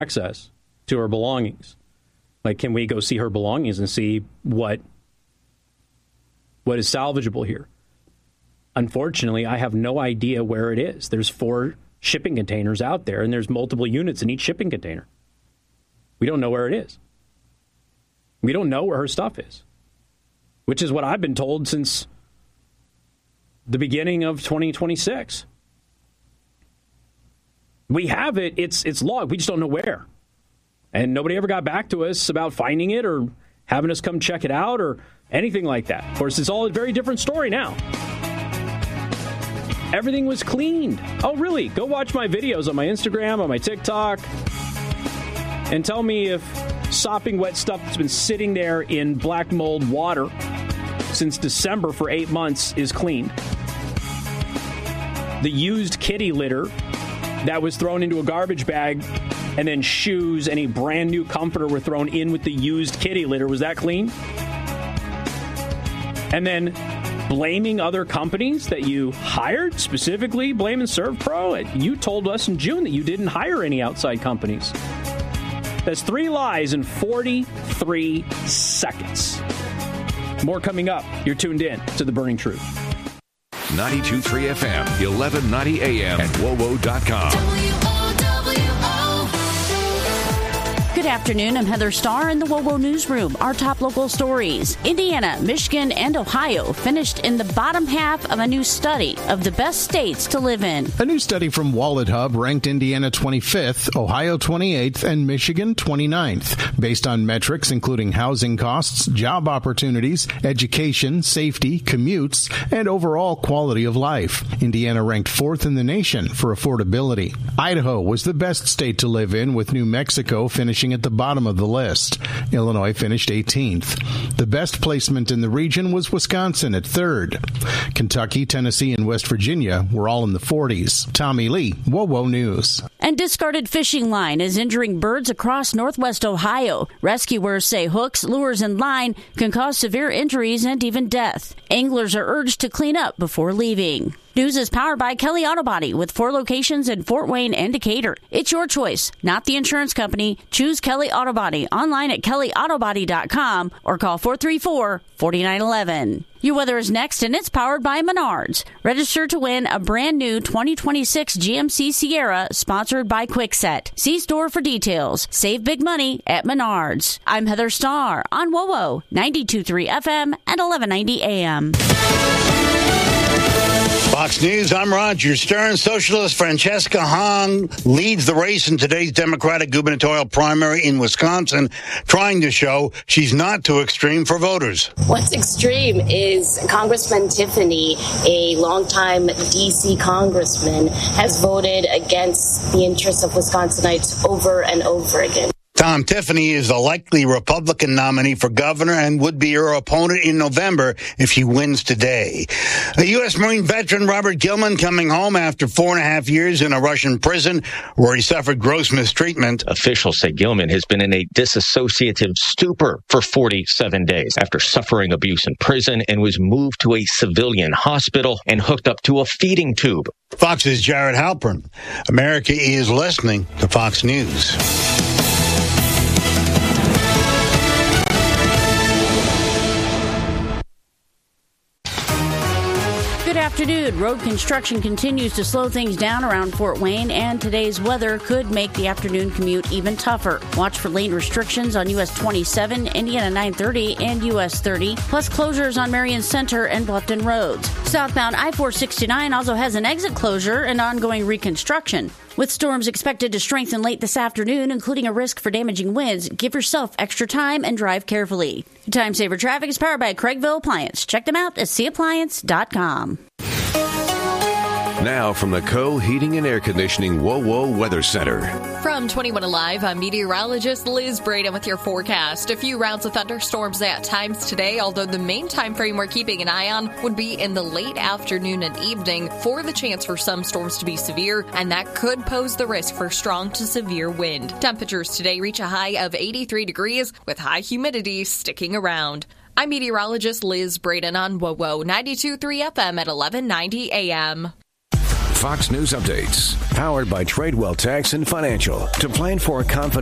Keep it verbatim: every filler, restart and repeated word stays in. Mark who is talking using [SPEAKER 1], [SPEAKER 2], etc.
[SPEAKER 1] access to her belongings. Like, can we go see her belongings and see what what is salvageable here? Unfortunately, I have no idea where it is. There's four shipping containers out there, and there's multiple units in each shipping container. We don't know where it is. We don't know where her stuff is, which is what I've been told since the beginning of twenty twenty-six. We have it. It's it's logged. We just don't know where. And nobody ever got back to us about finding it or having us come check it out or anything like that. Of course, it's all a very different story now. Everything was cleaned. Oh, really? Go watch my videos on my Instagram, on my TikTok, and tell me if sopping wet stuff that's been sitting there in black mold water since December for eight months is cleaned. The used kitty litter that was thrown into a garbage bag and then shoes and a brand new comforter were thrown in with the used kitty litter. Was that clean? And then blaming other companies that you hired, specifically blaming ServPro. You told us in June that you didn't hire any outside companies. That's three lies in forty-three seconds. More coming up. You're tuned in to The Burning Truth.
[SPEAKER 2] ninety-two point three F M, eleven ninety A M, and W O W O dot com.
[SPEAKER 3] Good afternoon. I'm Heather Starr in the W O W O Newsroom. Our top local stories. Indiana, Michigan, and Ohio finished in the bottom half of a new study of the best states to live in.
[SPEAKER 4] A new study from WalletHub ranked Indiana twenty-fifth, Ohio twenty-eighth, and Michigan twenty-ninth, based on metrics including housing costs, job opportunities, education, safety, commutes, and overall quality of life. Indiana ranked fourth in the nation for affordability. Idaho was the best state to live in, with New Mexico finishing at the bottom of the list. Illinois finished eighteenth. The best placement in the region was Wisconsin at third. Kentucky, Tennessee, and West Virginia were all in the forties. Tommy Lee, W O W O News.
[SPEAKER 3] And discarded fishing line is injuring birds across northwest Ohio. Rescuers say hooks, lures, and line can cause severe injuries and even death. Anglers are urged to clean up before leaving. News is powered by Kelly Auto Body with four locations in Fort Wayne and Decatur. It's your choice, not the insurance company. Choose Kelly Auto Body online at kelly auto body dot com or call four three four, four nine one one. Your weather is next, and it's powered by Menards. Register to win a brand new twenty twenty-six G M C Sierra sponsored by Kwikset. See store for details. Save big money at Menards. I'm Heather Starr on W O W O ninety-two point three F M and eleven ninety A M.
[SPEAKER 5] Fox News, I'm Roger Stern. Socialist Francesca Hong leads the race in today's Democratic gubernatorial primary in Wisconsin, trying to show she's not too extreme for voters.
[SPEAKER 6] What's extreme is Congressman Tiffany, a longtime D C congressman, has voted against the interests of Wisconsinites over and over again.
[SPEAKER 5] Tom Tiffany is the likely Republican nominee for governor and would be her opponent in November if she wins today. A U S Marine veteran, Robert Gilman, coming home after four and a half years in a Russian prison where he suffered gross mistreatment.
[SPEAKER 7] Officials say Gilman has been in a disassociative stupor for forty-seven days after suffering abuse in prison and was moved to a civilian hospital and hooked up to a feeding tube.
[SPEAKER 5] Fox's Jared Halpern. America is listening to Fox News.
[SPEAKER 3] Good afternoon. Road construction continues to slow things down around Fort Wayne, and today's weather could make the afternoon commute even tougher. Watch for lane restrictions on U S twenty-seven, Indiana nine thirty, and U S thirty, plus closures on Marion Center and Bluffton roads. Southbound I four sixty-nine also has an exit closure and ongoing reconstruction. With storms expected to strengthen late this afternoon, including a risk for damaging winds, give yourself extra time and drive carefully. Time Saver Traffic is powered by Craigville Appliance. Check them out at c appliance dot com.
[SPEAKER 2] Now from the Co Heating and Air Conditioning W O W O Weather Center.
[SPEAKER 8] From twenty-one Alive, I'm meteorologist Liz Braden with your forecast. A few rounds of thunderstorms at times today, although the main time frame we're keeping an eye on would be in the late afternoon and evening for the chance for some storms to be severe, and that could pose the risk for strong to severe wind. Temperatures today reach a high of eighty-three degrees with high humidity sticking around. I'm meteorologist Liz Braden on W O W O ninety-two point three F M at eleven ninety A M.
[SPEAKER 9] Fox News Updates, powered by Tradewell Tax and Financial. To plan for a confident